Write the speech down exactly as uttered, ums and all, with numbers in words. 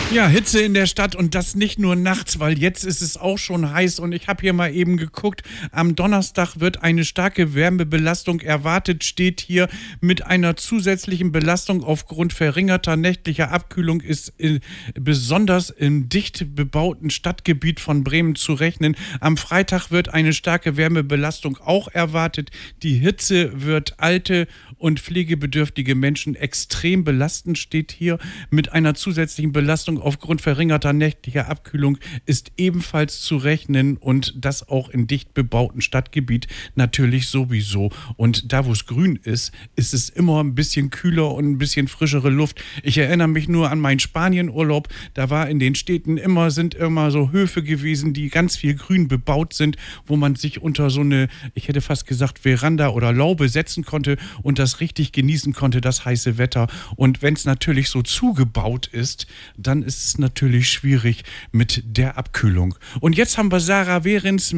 Ja, Hitze in der Stadt und das nicht nur nachts, weil jetzt ist es auch schon heiß und ich habe hier mal eben geguckt, am Donnerstag wird eine starke Wärmebelastung erwartet, steht hier mit einer zusätzlichen Belastung aufgrund verringerter nächtlicher Abkühlung ist äh, besonders im dicht bebauten Stadtgebiet von Bremen zu rechnen. Am Freitag wird eine starke Wärmebelastung auch erwartet. Die Hitze wird alte und pflegebedürftige Menschen extrem belasten, steht hier mit einer zusätzlichen Belastung aufgrund verringerter nächtlicher Abkühlung ist ebenfalls zu rechnen und das auch in dicht bebauten Stadtgebiet natürlich sowieso. Und da, wo es grün ist, ist es immer ein bisschen kühler und ein bisschen frischere Luft. Ich erinnere mich nur an meinen Spanienurlaub. Da war in den Städten immer, sind immer so Höfe gewesen, die ganz viel grün bebaut sind, wo man sich unter so eine, ich hätte fast gesagt, Veranda oder Laube setzen konnte und das richtig genießen konnte, das heiße Wetter. Und wenn es natürlich so zugebaut ist, dann ist es natürlich schwierig mit der Abkühlung. Und jetzt haben wir Sarah Behrens